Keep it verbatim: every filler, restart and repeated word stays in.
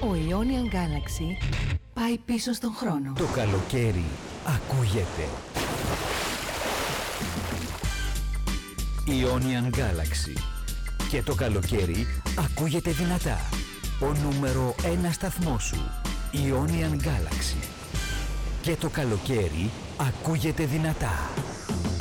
Ο Ionian Galaxy πάει πίσω στον χρόνο. Το καλοκαίρι ακούγεται. Ionian Galaxy. Και το καλοκαίρι ακούγεται δυνατά. Ο νούμερο ένα σταθμός σου. Ionian Galaxy. Και το καλοκαίρι ακούγεται δυνατά.